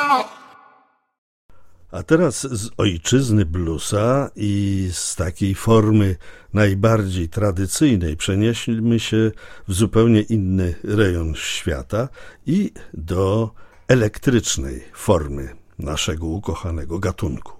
A teraz z ojczyzny bluesa i z takiej formy najbardziej tradycyjnej przenieśmy się w zupełnie inny rejon świata i do elektrycznej formy naszego ukochanego gatunku.